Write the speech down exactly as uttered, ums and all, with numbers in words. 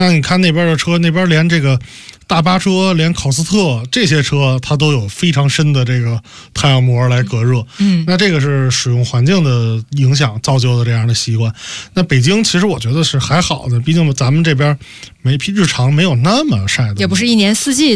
那你看那边的车，那边连这个大巴车，连考斯特这些车，它都有非常深的这个太阳膜来隔热。 嗯， 那这个是使用环境的影响造就的这样的习惯。那北京其实我觉得是还好的，毕竟咱们这边没日常没有那么晒的， 也不是一年四季